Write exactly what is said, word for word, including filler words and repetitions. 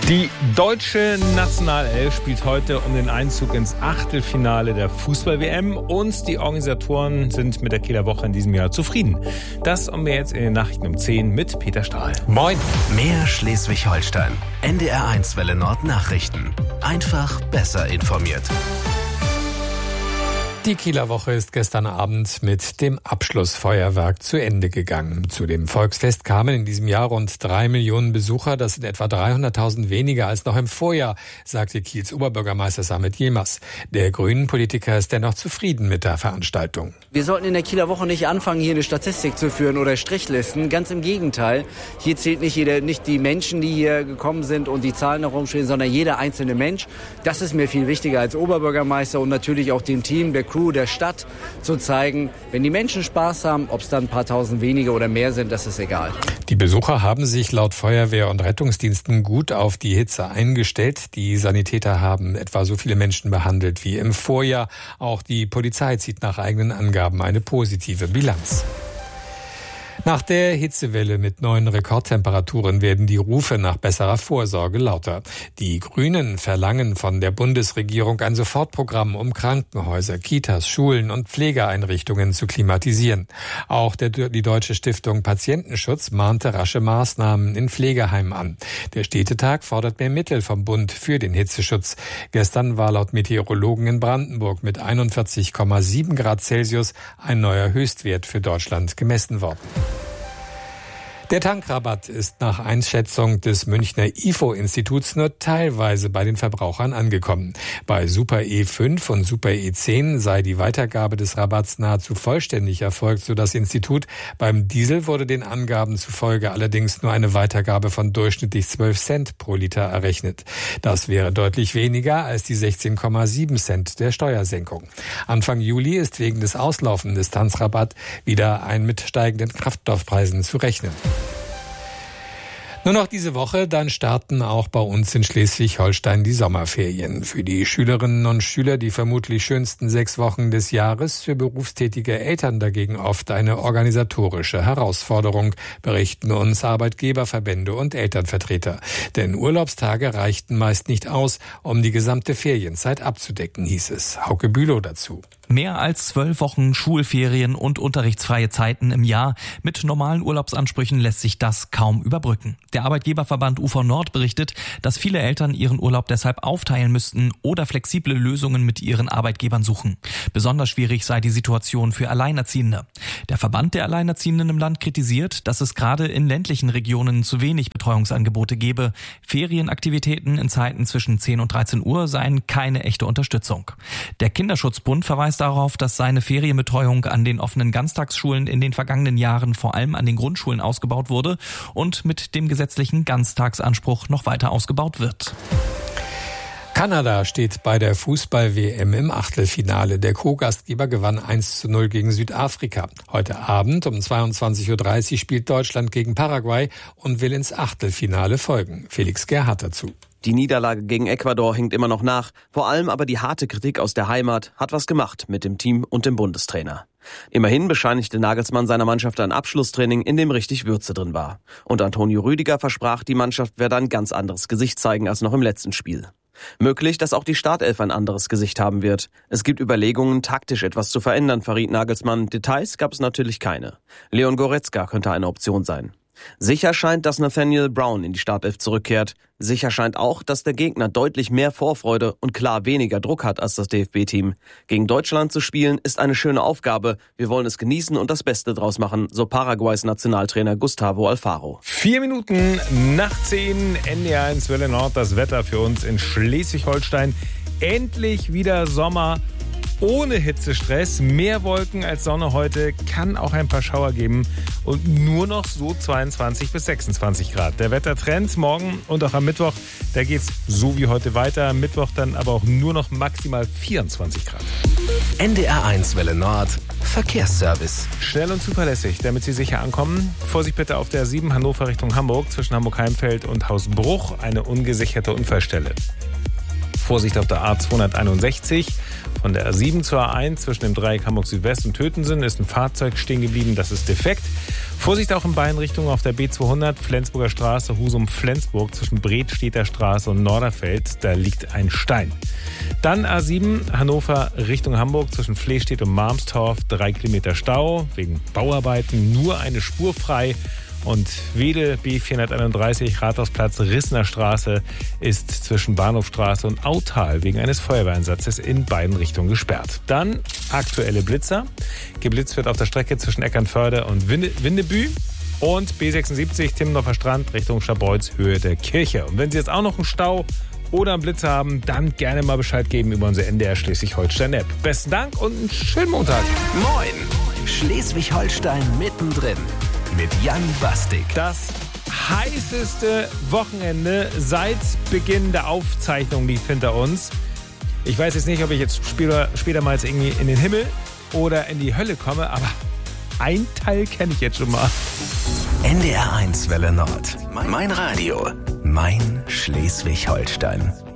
Die deutsche Nationalelf spielt heute um den Einzug ins Achtelfinale der Fußball-W M und die Organisatoren sind mit der Kieler Woche in diesem Jahr zufrieden. Das und mehr jetzt in den Nachrichten um zehn mit Peter Stahl. Moin! Mehr Schleswig-Holstein. N D R eins Welle Nord Nachrichten. Einfach besser informiert. Die Kieler Woche ist gestern Abend mit dem Abschlussfeuerwerk zu Ende gegangen. Zu dem Volksfest kamen in diesem Jahr rund drei Millionen Besucher. Das sind etwa dreihunderttausend weniger als noch im Vorjahr, sagte Kiels Oberbürgermeister Samit Yilmaz. Der Grünen-Politiker ist dennoch zufrieden mit der Veranstaltung. Wir sollten in der Kieler Woche nicht anfangen, hier eine Statistik zu führen oder Strichlisten. Ganz im Gegenteil. Hier zählt nicht, jeder, nicht die Menschen, die hier gekommen sind und die Zahlen da rumstehen, sondern jeder einzelne Mensch. Das ist mir viel wichtiger als Oberbürgermeister und natürlich auch dem Team, der Crew, der Stadt zu zeigen, wenn die Menschen Spaß haben, ob es dann ein paar tausend weniger oder mehr sind, das ist egal. Die Besucher haben sich laut Feuerwehr und Rettungsdiensten gut auf die Hitze eingestellt. Die Sanitäter haben etwa so viele Menschen behandelt wie im Vorjahr. Auch die Polizei zieht nach eigenen Angaben eine positive Bilanz. Nach der Hitzewelle mit neuen Rekordtemperaturen werden die Rufe nach besserer Vorsorge lauter. Die Grünen verlangen von der Bundesregierung ein Sofortprogramm, um Krankenhäuser, Kitas, Schulen und Pflegeeinrichtungen zu klimatisieren. Auch der, die Deutsche Stiftung Patientenschutz mahnte rasche Maßnahmen in Pflegeheimen an. Der Städtetag fordert mehr Mittel vom Bund für den Hitzeschutz. Gestern war laut Meteorologen in Brandenburg mit einundvierzig Komma sieben Grad Celsius ein neuer Höchstwert für Deutschland gemessen worden. Der Tankrabatt ist nach Einschätzung des Münchner I F O-Instituts nur teilweise bei den Verbrauchern angekommen. Bei Super E fünf und Super E zehn sei die Weitergabe des Rabatts nahezu vollständig erfolgt, so das Institut. Beim Diesel wurde den Angaben zufolge allerdings nur eine Weitergabe von durchschnittlich zwölf Cent pro Liter errechnet. Das wäre deutlich weniger als die sechzehn Komma sieben Cent der Steuersenkung. Anfang Juli ist wegen des Auslaufens des Tankrabatt wieder ein mit steigenden Kraftstoffpreisen zu rechnen. Nur noch diese Woche, dann starten auch bei uns in Schleswig-Holstein die Sommerferien. Für die Schülerinnen und Schüler die vermutlich schönsten sechs Wochen des Jahres, für berufstätige Eltern dagegen oft eine organisatorische Herausforderung, berichten uns Arbeitgeberverbände und Elternvertreter. Denn Urlaubstage reichten meist nicht aus, um die gesamte Ferienzeit abzudecken, hieß es. Hauke Bülow dazu. Mehr als zwölf Wochen Schulferien und unterrichtsfreie Zeiten im Jahr. Mit normalen Urlaubsansprüchen lässt sich das kaum überbrücken. Der Arbeitgeberverband U V Nord berichtet, dass viele Eltern ihren Urlaub deshalb aufteilen müssten oder flexible Lösungen mit ihren Arbeitgebern suchen. Besonders schwierig sei die Situation für Alleinerziehende. Der Verband der Alleinerziehenden im Land kritisiert, dass es gerade in ländlichen Regionen zu wenig Betreuungsangebote gebe. Ferienaktivitäten in Zeiten zwischen zehn und dreizehn Uhr seien keine echte Unterstützung. Der Kinderschutzbund verweist darauf, dass seine Ferienbetreuung an den offenen Ganztagsschulen in den vergangenen Jahren vor allem an den Grundschulen ausgebaut wurde und mit dem gesetzlichen Ganztagsanspruch noch weiter ausgebaut wird. Kanada steht bei der Fußball-W M im Achtelfinale. Der Co-Gastgeber gewann eins zu null gegen Südafrika. Heute Abend um zweiundzwanzig Uhr dreißig spielt Deutschland gegen Paraguay und will ins Achtelfinale folgen. Felix Gerhardt dazu. Die Niederlage gegen Ecuador hinkt immer noch nach. Vor allem aber die harte Kritik aus der Heimat hat was gemacht mit dem Team und dem Bundestrainer. Immerhin bescheinigte Nagelsmann seiner Mannschaft ein Abschlusstraining, in dem richtig Würze drin war. Und Antonio Rüdiger versprach, die Mannschaft werde ein ganz anderes Gesicht zeigen als noch im letzten Spiel. Möglich, dass auch die Startelf ein anderes Gesicht haben wird. Es gibt Überlegungen, taktisch etwas zu verändern, verriet Nagelsmann. Details gab es natürlich keine. Leon Goretzka könnte eine Option sein. Sicher scheint, dass Nathaniel Brown in die Startelf zurückkehrt. Sicher scheint auch, dass der Gegner deutlich mehr Vorfreude und klar weniger Druck hat als das D F B-Team. Gegen Deutschland zu spielen ist eine schöne Aufgabe. Wir wollen es genießen und das Beste draus machen, so Paraguays Nationaltrainer Gustavo Alfaro. Vier Minuten nach zehn, N D R eins Welle Nord, das Wetter für uns in Schleswig-Holstein. Endlich wieder Sommer. Ohne Hitzestress, mehr Wolken als Sonne heute, kann auch ein paar Schauer geben und nur noch so zweiundzwanzig bis sechsundzwanzig Grad. Der Wettertrend morgen und auch am Mittwoch, da geht's so wie heute weiter. Am Mittwoch dann aber auch nur noch maximal vierundzwanzig Grad. N D R eins Welle Nord, Verkehrsservice. Schnell und zuverlässig, damit Sie sicher ankommen. Vorsicht bitte auf der sieben Hannover Richtung Hamburg zwischen Hamburg-Heimfeld und Hausbruch, eine ungesicherte Unfallstelle. Vorsicht auf der A zweihunderteinundsechzig. Von der A sieben zur A eins zwischen dem Dreieck Hamburg Südwest und Tötensen ist ein Fahrzeug stehen geblieben, das ist defekt. Vorsicht auch in beiden Richtungen auf der B zweihundert, Flensburger Straße, Husum-Flensburg zwischen Bredstedter Straße und Norderfeld, da liegt ein Stein. Dann A sieben, Hannover Richtung Hamburg zwischen Flehstedt und Marmstorf, drei Kilometer Stau, wegen Bauarbeiten nur eine Spur frei. Und Wedel B vierhunderteinunddreißig, Rathausplatz, Rissner Straße ist zwischen Bahnhofstraße und Autal wegen eines Feuerwehreinsatzes in beiden Richtungen gesperrt. Dann aktuelle Blitzer. Geblitzt wird auf der Strecke zwischen Eckernförde und Winde, Windebü. Und B sechsundsiebzig, Timmendorfer Strand Richtung Scharbeutz, Höhe der Kirche. Und wenn Sie jetzt auch noch einen Stau oder einen Blitzer haben, dann gerne mal Bescheid geben über unsere N D R Schleswig-Holstein-App. Besten Dank und einen schönen Montag. Moin! Schleswig-Holstein mittendrin. Mit Jan Bastik. Das heißeste Wochenende seit Beginn der Aufzeichnung liegt hinter uns. Ich weiß jetzt nicht, ob ich jetzt später, später mal jetzt irgendwie in den Himmel oder in die Hölle komme, aber ein Teil kenne ich jetzt schon mal. N D R eins Welle Nord. Mein Radio. Mein Schleswig-Holstein.